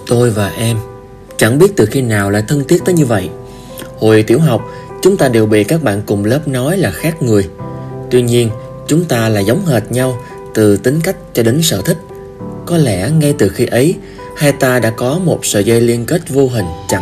Tôi và em chẳng biết từ khi nào lại thân thiết tới như vậy. Hồi tiểu học, chúng ta đều bị các bạn cùng lớp nói là khác người. Tuy nhiên, chúng ta là giống hệt nhau từ tính cách cho đến sở thích. Có lẽ ngay từ khi ấy, hai ta đã có một sợi dây liên kết vô hình chặt